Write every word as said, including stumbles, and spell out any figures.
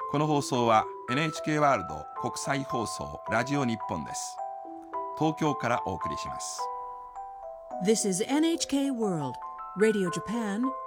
この放送は エヌエイチケー ワールド国際放送ラジオ日本です。東京からお送りします。 This is エヌエイチケー World Radio Japan